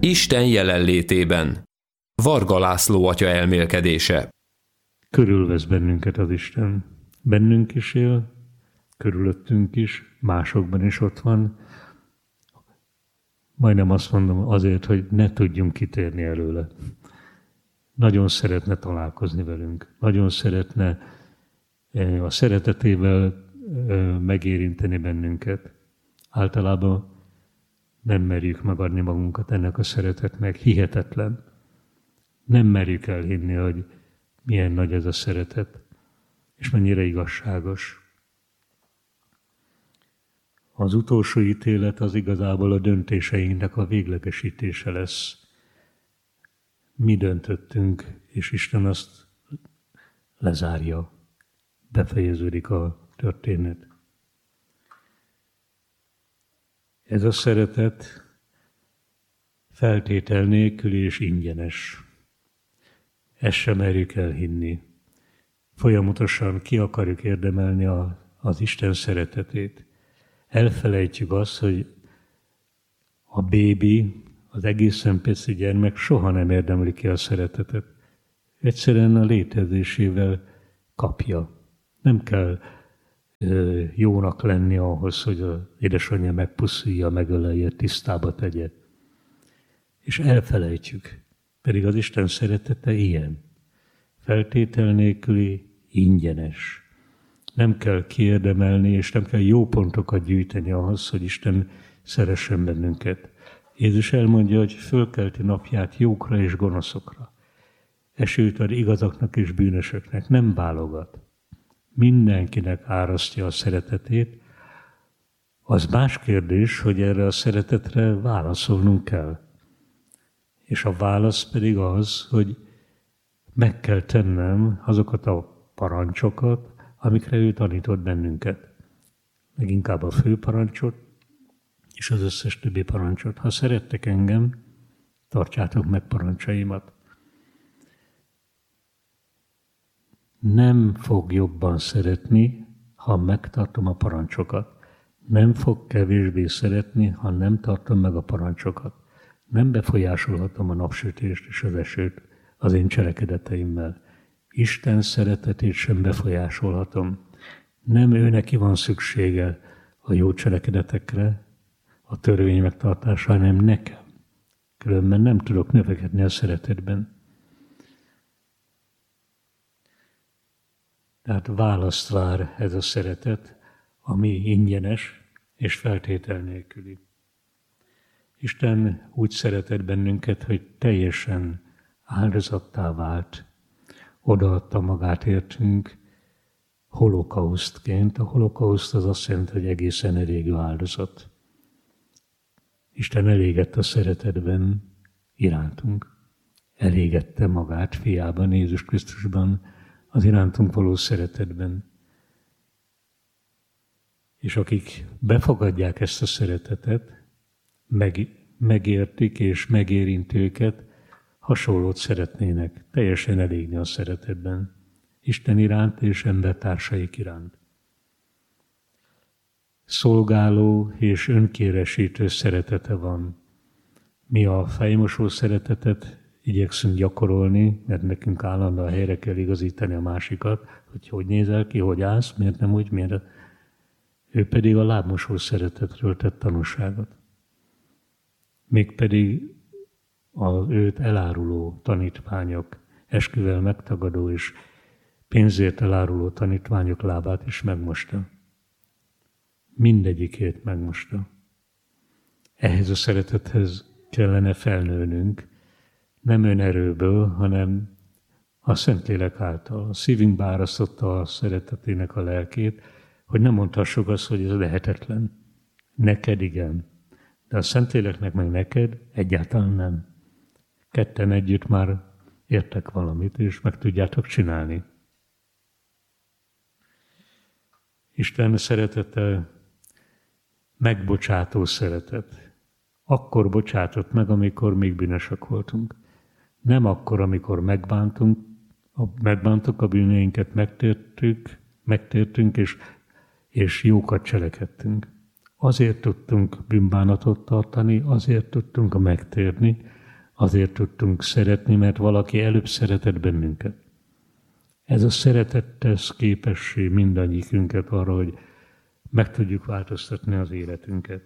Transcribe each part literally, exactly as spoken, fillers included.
Isten jelenlétében. Varga László atya elmélkedése. Körülvesz bennünket az Isten. Bennünk is él, körülöttünk is, másokban is ott van. Majdnem azt mondom azért, hogy ne tudjunk kitérni előle. Nagyon szeretne találkozni velünk. Nagyon szeretne a szeretetével megérinteni bennünket. Általában nem merjük megadni magunkat ennek a szeretetnek. Hihetetlen. Nem merjük elhinni, hogy milyen nagy ez a szeretet, és mennyire igazságos. Az utolsó ítélet az igazából a döntéseinknek a véglegesítése lesz. Mi döntöttünk, és Isten azt lezárja. Befejeződik a történet. Ez a szeretet feltétel nélkül és ingyenes. Ezt sem merjük elhinni. Folyamatosan ki akarjuk érdemelni a, az Isten szeretetét. Elfelejtjük azt, hogy a bébi, az egészen pici gyermek soha nem érdemli ki a szeretetet. Egyszerűen a létezésével kapja. Nem kell ö, jónak lenni ahhoz, hogy az édesanyja megpuszilja, megölelje, tisztába tegye. És elfelejtjük. Pedig az Isten szeretete ilyen. Feltétel nélküli, ingyenes. Nem kell kiérdemelni, és nem kell jó pontokat gyűjteni ahhoz, hogy Isten szeressen bennünket. Jézus elmondja, hogy fölkelti napját jókra és gonoszokra. Esőt ad igazaknak és bűnösöknek, nem válogat. Mindenkinek árasztja a szeretetét. Az más kérdés, hogy erre a szeretetre válaszolnunk kell. És a válasz pedig az, hogy meg kell tennem azokat a parancsokat, amikre ő tanított bennünket. Leginkább a fő parancsot, és az összes többi parancsot. Ha szerettek engem, tartsátok meg parancsaimat. Nem fog jobban szeretni, ha megtartom a parancsokat. Nem fog kevésbé szeretni, ha nem tartom meg a parancsokat. Nem befolyásolhatom a napsütést és az esőt az én cselekedeteimmel. Isten szeretetét sem befolyásolhatom. Nem ő neki van szüksége a jó cselekedetekre, a törvény megtartása, hanem nekem. Különben nem tudok növekedni a szeretetben. Tehát választ vár ez a szeretet, ami ingyenes és feltétel nélküli. Isten úgy szeretett bennünket, hogy teljesen áldozattá vált. Odaadta magát értünk holokausztként. A holokauszt az azt jelenti, hogy egészen elégő áldozat. Isten elégett a szeretetben irántunk. Elégette magát fiában, Jézus Krisztusban, az irántunk való szeretetben. És akik befogadják ezt a szeretetet, meg, megértik és megérint őket, hasonlót szeretnének, teljesen elégni a szeretetben, Isten iránt és embertársaik iránt. Szolgáló és önkéresítő szeretete van. Mi a fejmosó szeretetet igyekszünk gyakorolni, mert nekünk állandóan helyre kell igazítani a másikat, hogy hogy nézel ki, hogy állsz, miért nem úgy, miért. Ő pedig a lábmosó szeretetről tett tanúságot. Mégpedig az őt eláruló tanítványok, esküvel megtagadó és pénzért eláruló tanítványok lábát is megmosta. Mindegyikét megmosta. Ehhez a szeretethez kellene felnőnünk, nem önerőből, hanem a Szentlélek által. A szívünkbe árasztotta a szeretetének a lelkét, hogy nem mondhassuk azt, hogy ez lehetetlen. Neked igen, de a Szentléleknek meg neked egyáltalán nem. Ketten együtt már értek valamit, és meg tudjátok csinálni. Isten szeretete megbocsátó szeretet. Akkor bocsátott meg, amikor még bűnösök voltunk. Nem akkor, amikor megbántunk, megbántuk a bűneinket, megtértük, megtértünk, és, és jókat cselekedtünk. Azért tudtunk bűnbánatot tartani, azért tudtunk megtérni, azért tudtunk szeretni, mert valaki előbb szeretett bennünket. Ez a szeretet tesz képessé mindannyiunkat arra, hogy meg tudjuk változtatni az életünket.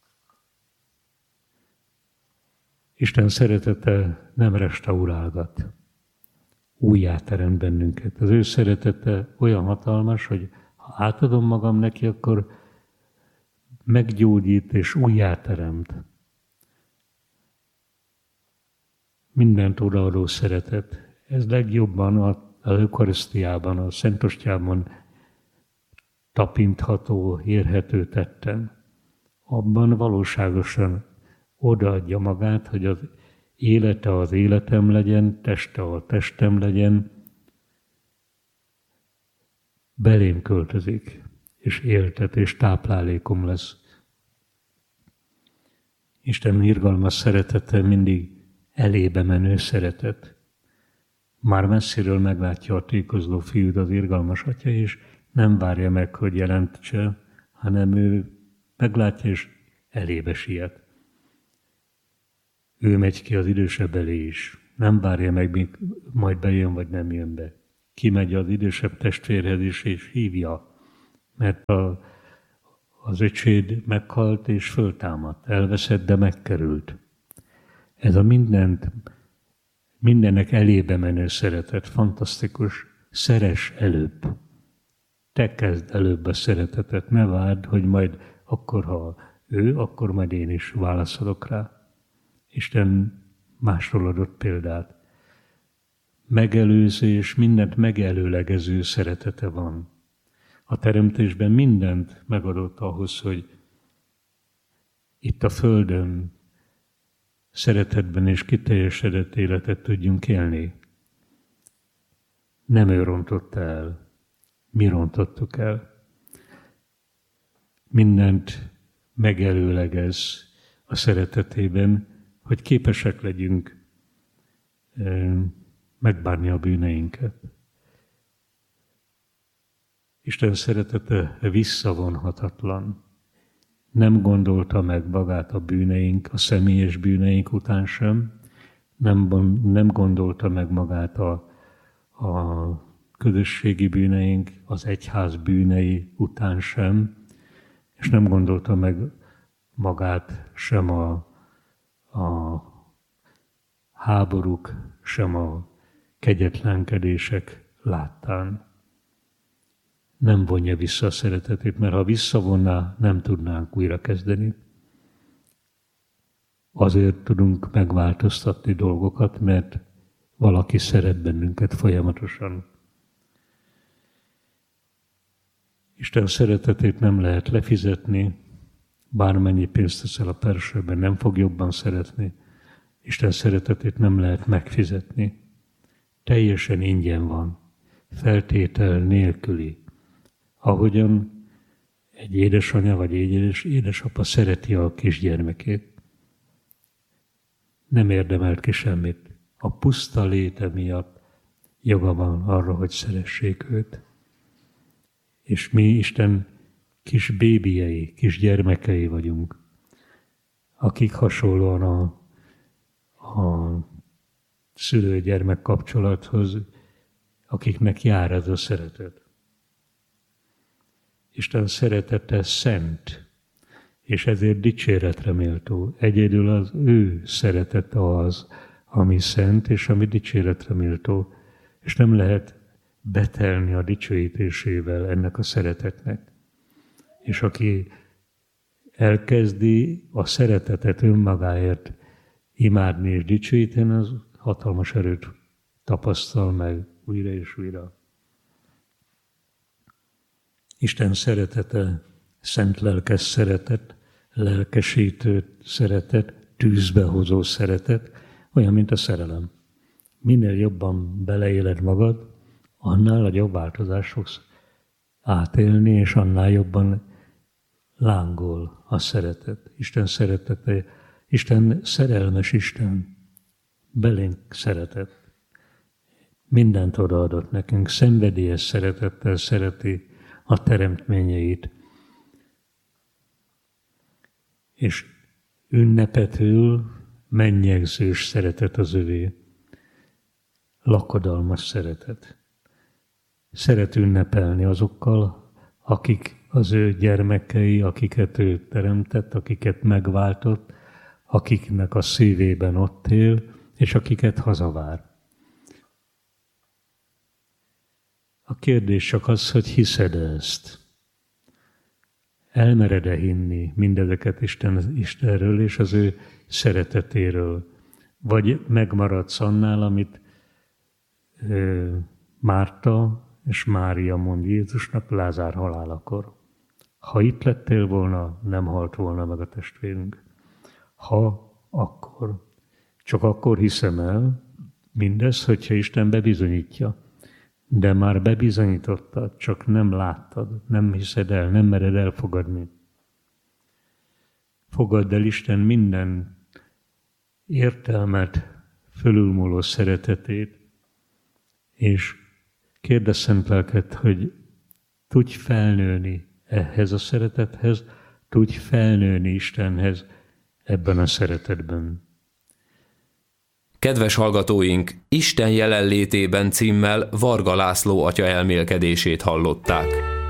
Isten szeretete nem restaurálgat, újjáteremt bennünket. Az ő szeretete olyan hatalmas, hogy ha átadom magam neki, akkor meggyógyít és újjáteremt. Mindent odaadó szeretet. Ez legjobban a az Eucharisztiában, a Szentostyában tapintható, érhető tetten. Abban valóságosan odaadja magát, hogy az élete az életem legyen, teste a testem legyen, belém költözik, és éltet, és táplálékom lesz. Isten irgalmas szeretete mindig elébe menő szeretet. Már messziről meglátja a tékozló fiút az irgalmas atya, és nem várja meg, hogy jelentse, hanem ő meglátja, és elébe siet. Ő megy ki az idősebb elé is. Nem várja meg, míg majd bejön, vagy nem jön be. Kimegy az idősebb testvérhez is, és hívja, mert a, az öcséd meghalt, és föltámadt. Elveszett, de megkerült. Ez a mindent Mindennek elébe menő szeretet, fantasztikus, szeress előbb. Te kezd előbb a szeretetet, ne várd, hogy majd akkor, ha ő, akkor majd én is válaszolok rá. Isten másról adott példát. Megelőző és mindent megelőlegező szeretete van. A teremtésben mindent megadott ahhoz, hogy itt a földön szeretetben és kiteljesedett életet tudjunk élni. Nem ő rontotta el, mi rontottuk el. Mindent megelőlegez a szeretetében, hogy képesek legyünk megbánni a bűneinket. Isten szeretete visszavonhatatlan. Nem gondolta meg magát a bűneink, a személyes bűneink után sem, nem, nem gondolta meg magát a, a közösségi bűneink, az egyház bűnei után sem, és nem gondolta meg magát sem a, a háborúk, sem a kegyetlenkedések láttán. Nem vonja vissza a szeretetét, mert ha visszavonná, nem tudnánk újra kezdeni. Azért tudunk megváltoztatni dolgokat, mert valaki szeret bennünket folyamatosan. Isten szeretetét nem lehet lefizetni, bármennyi pénzt teszel a persőben, nem fog jobban szeretni. Isten szeretetét nem lehet megfizetni. Teljesen ingyen van, feltétel nélküli. Ahogyan egy édesanya vagy egy édesapa szereti a kisgyermekét. Nem érdemelt ki semmit. A puszta léte miatt joga van arra, hogy szeressék őt. És mi Isten kis bébiei, kis gyermekei vagyunk, akik hasonlóan a, a szülő-gyermek kapcsolathoz, akiknek jár ez a szeretet. Isten szeretete szent, és ezért dicséretre méltó. Egyedül az ő szeretete az, ami szent, és ami dicséretre méltó, és nem lehet betelni a dicsőítésével ennek a szeretetnek. És aki elkezdi a szeretetet önmagáért imádni és dicsőíteni, az hatalmas erőt tapasztal meg újra és újra. Isten szeretete, szent lelkes szeretet, lelkesítő szeretet, tűzbe hozó szeretet, olyan, mint a szerelem. Minél jobban beleéled magad, annál a jobb változást fogsz átélni, és annál jobban lángol a szeretet. Isten szeretete, Isten szerelmes Isten, belénk szeretett. Mindent odaadott nekünk, szenvedélyes szeretettel szereti a teremtményeit. és ünnepetül mennyegzős szeretet az övé. Lakodalmas szeretet. Szeret ünnepelni azokkal, akik az ő gyermekei, akiket ő teremtett, akiket megváltott, akiknek a szívében ott él, és akiket hazavár. A kérdés csak az, hogy hiszed ezt. Elmered-e hinni mindezeket Isten, Istenről és az ő szeretetéről? Vagy megmaradsz annál, amit ö, Márta és Mária mond Jézusnak Lázár halálakor. Ha itt lettél volna, nem halt volna meg a testvérünk. Ha, akkor. Csak akkor hiszem el mindez, hogyha Isten bebizonyítja. De már bebizonyítottad, csak nem láttad, nem hiszed el, nem mered elfogadni. Fogadd el Isten minden értelmet, fölülmúló szeretetét, és kérdezz szent lelket, hogy tudj felnőni ehhez a szeretethez, tudj felnőni Istenhez ebben a szeretetben. Kedves hallgatóink, Isten jelenlétében címmel Varga László atya elmélkedését hallották.